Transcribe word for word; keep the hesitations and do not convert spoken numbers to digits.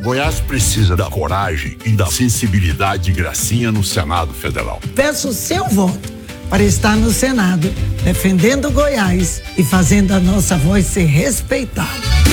Goiás precisa da coragem e da sensibilidade de Gracinha no Senado Federal. Peço o seu voto para estar no Senado, defendendo Goiás e fazendo a nossa voz ser respeitada.